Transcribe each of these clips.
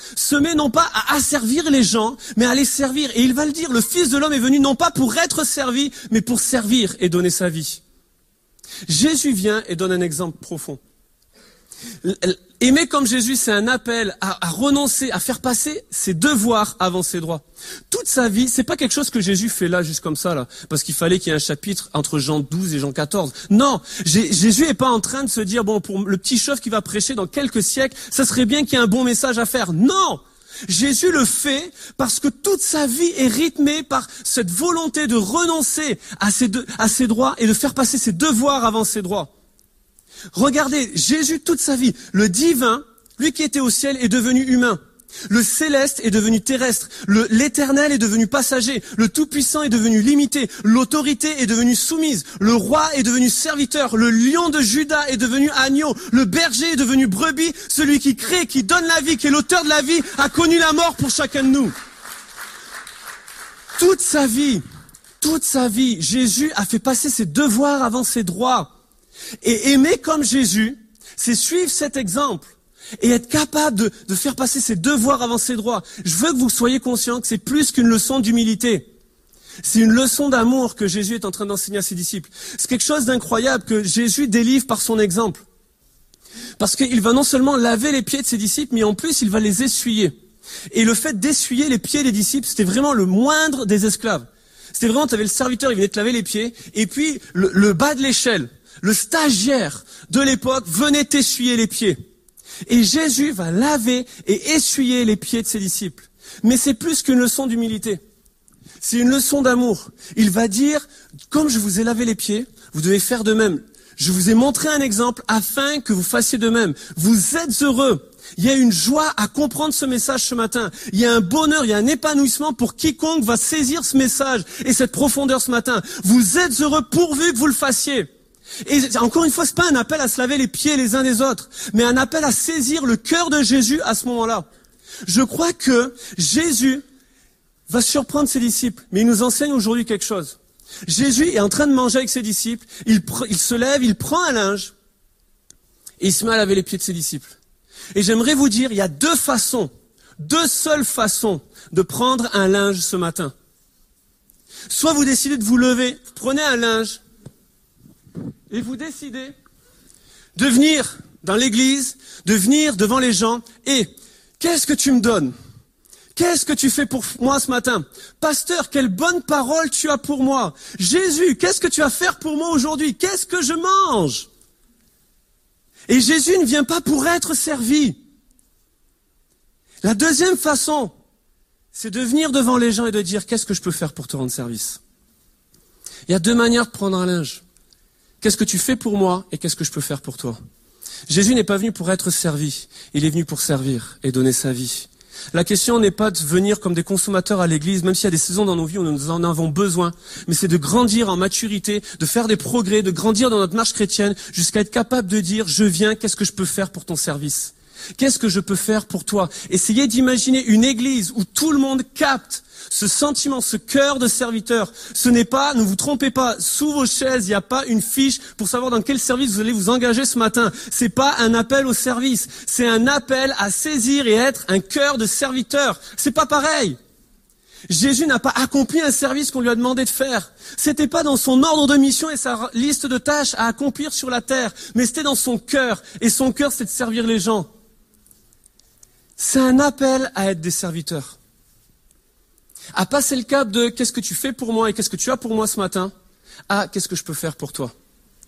se met non pas à asservir les gens, mais à les servir. Et il va le dire, le Fils de l'homme est venu non pas pour être servi, mais pour servir et donner sa vie. Jésus vient et donne un exemple profond. Aimer comme Jésus, c'est un appel à renoncer, à faire passer ses devoirs avant ses droits. Toute sa vie, c'est pas quelque chose que Jésus fait là, juste comme ça, là, parce qu'il fallait qu'il y ait un chapitre entre Jean 12 et Jean 14. Non, Jésus est pas en train de se dire, bon, pour le petit chauve qui va prêcher dans quelques siècles, ça serait bien qu'il y ait un bon message à faire. Non! Jésus le fait parce que toute sa vie est rythmée par cette volonté de renoncer à ses droits et de faire passer ses devoirs avant ses droits. Regardez, Jésus, toute sa vie, le divin, lui qui était au ciel, est devenu humain. Le céleste est devenu terrestre. L'éternel est devenu passager. Le tout-puissant est devenu limité. L'autorité est devenue soumise. Le roi est devenu serviteur. Le lion de Juda est devenu agneau. Le berger est devenu brebis. Celui qui crée, qui donne la vie, qui est l'auteur de la vie, a connu la mort pour chacun de nous. Toute sa vie, Jésus a fait passer ses devoirs avant ses droits. Et aimer comme Jésus, c'est suivre cet exemple et être capable de faire passer ses devoirs avant ses droits. Je veux que vous soyez conscients que c'est plus qu'une leçon d'humilité. C'est une leçon d'amour que Jésus est en train d'enseigner à ses disciples. C'est quelque chose d'incroyable que Jésus délivre par son exemple. Parce qu'il va non seulement laver les pieds de ses disciples, mais en plus il va les essuyer. Et le fait d'essuyer les pieds des disciples, c'était vraiment le moindre des esclaves. C'était vraiment, tu avais le serviteur, il venait te laver les pieds, et puis le bas de l'échelle, le stagiaire de l'époque venait t'essuyer les pieds. Et Jésus va laver et essuyer les pieds de ses disciples. Mais c'est plus qu'une leçon d'humilité. C'est une leçon d'amour. Il va dire, comme je vous ai lavé les pieds, vous devez faire de même. Je vous ai montré un exemple afin que vous fassiez de même. Vous êtes heureux. Il y a une joie à comprendre ce message ce matin. Il y a un bonheur, il y a un épanouissement pour quiconque va saisir ce message et cette profondeur ce matin. Vous êtes heureux pourvu que vous le fassiez. Et encore une fois, c'est pas un appel à se laver les pieds les uns des autres, mais un appel à saisir le cœur de Jésus à ce moment-là. Je crois que Jésus va surprendre ses disciples, mais il nous enseigne aujourd'hui quelque chose. Jésus est en train de manger avec ses disciples, il se lève, il prend un linge, et il se met à laver les pieds de ses disciples. Et j'aimerais vous dire, il y a deux seules façons de prendre un linge ce matin. Soit vous décidez de vous lever, vous prenez un linge, et vous décidez de venir dans l'église, de venir devant les gens, et qu'est-ce que tu me donnes ? Qu'est-ce que tu fais pour moi ce matin ? Pasteur, quelle bonne parole tu as pour moi. Jésus, qu'est-ce que tu vas faire pour moi aujourd'hui ? Qu'est-ce que je mange ? Et Jésus ne vient pas pour être servi. La deuxième façon, c'est de venir devant les gens et de dire, qu'est-ce que je peux faire pour te rendre service ? Il y a deux manières de prendre un linge. Qu'est-ce que tu fais pour moi et qu'est-ce que je peux faire pour toi ? Jésus n'est pas venu pour être servi, il est venu pour servir et donner sa vie. La question n'est pas de venir comme des consommateurs à l'église, même s'il y a des saisons dans nos vies où nous en avons besoin, mais c'est de grandir en maturité, de faire des progrès, de grandir dans notre marche chrétienne, jusqu'à être capable de dire, je viens, qu'est-ce que je peux faire pour ton service ? Qu'est-ce que je peux faire pour toi ? Essayez d'imaginer une église où tout le monde capte ce sentiment, ce cœur de serviteur. Ce n'est pas, ne vous trompez pas, sous vos chaises, il n'y a pas une fiche pour savoir dans quel service vous allez vous engager ce matin. C'est pas un appel au service, c'est un appel à saisir et être un cœur de serviteur. C'est pas pareil. Jésus n'a pas accompli un service qu'on lui a demandé de faire. C'était pas dans son ordre de mission et sa liste de tâches à accomplir sur la terre, mais c'était dans son cœur. Et son cœur, c'est de servir les gens. C'est un appel à être des serviteurs. À passer le cap de qu'est-ce que tu fais pour moi et qu'est-ce que tu as pour moi ce matin, à qu'est-ce que je peux faire pour toi.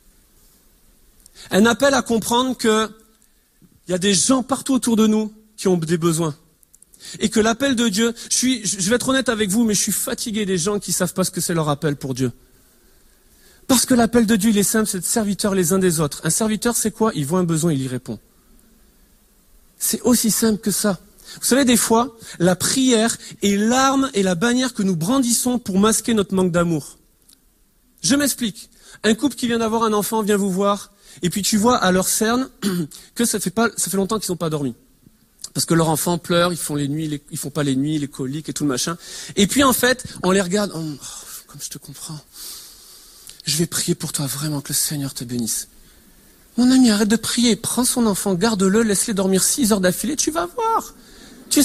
Un appel à comprendre que il y a des gens partout autour de nous qui ont des besoins. Et que l'appel de Dieu, je vais être honnête avec vous, mais je suis fatigué des gens qui savent pas ce que c'est leur appel pour Dieu. Parce que l'appel de Dieu, il est simple, c'est de serviteurs les uns des autres. Un serviteur, c'est quoi ? Il voit un besoin, il y répond. C'est aussi simple que ça. Vous savez, des fois, la prière est l'arme et la bannière que nous brandissons pour masquer notre manque d'amour. Je m'explique. Un couple qui vient d'avoir un enfant vient vous voir, et puis tu vois à leur cerne que ça fait longtemps qu'ils n'ont pas dormi. Parce que leur enfant pleure, ils font pas les nuits, les coliques et tout le machin. Et puis en fait, on les regarde, comme je te comprends. Je vais prier pour toi vraiment, que le Seigneur te bénisse. Mon ami, arrête de prier, prends son enfant, garde-le, laisse-le dormir 6 heures d'affilée, tu vas voir.